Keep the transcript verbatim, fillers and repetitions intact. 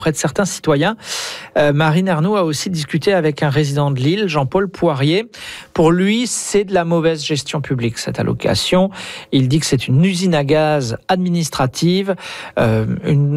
auprès de certains citoyens. Euh, Marine Ernoult a aussi discuté avec un résident de Lille, Jean-Paul Poirier. Pour lui, c'est de la mauvaise gestion publique, cette allocation. Il dit que c'est une usine à gaz administrative, euh, une